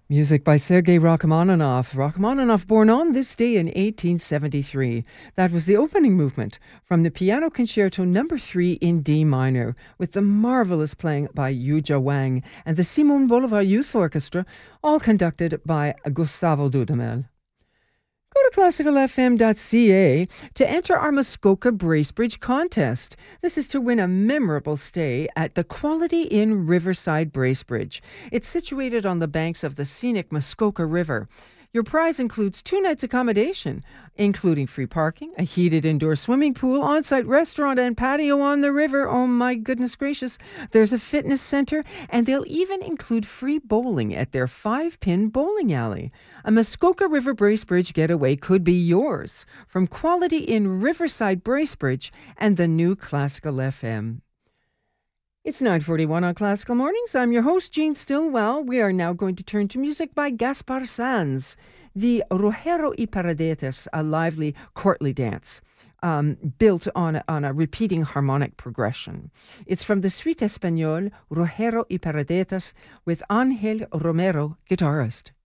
Music by Sergei Rachmaninoff. Rachmaninoff born on this day in 1873. That was the opening movement from the Piano Concerto No. 3 in D minor, with the marvelous playing by Yuja Wang and the Simon Bolivar Youth Orchestra, all conducted by Gustavo Dudamel. Go to classicalfm.ca to enter our Muskoka Bracebridge contest. This is to win a memorable stay at the Quality Inn Riverside Bracebridge. It's situated on the banks of the scenic Muskoka River. Your prize includes 2 nights accommodation, including free parking, a heated indoor swimming pool, on-site restaurant, and patio on the river. Oh my goodness gracious. There's a fitness center, and they'll even include free bowling at their 5-pin bowling alley. A Muskoka River Bracebridge getaway could be yours from Quality Inn Riverside Bracebridge and the new Classical FM. It's 9:41 on Classical Mornings. I'm your host, Jean Stillwell. We are now going to turn to music by Gaspar Sanz, the Rogero y Paradetas, a lively, courtly dance built on a repeating harmonic progression. It's from the Suite Espagnole, Rogero y Paradetas, with Ángel Romero, guitarist.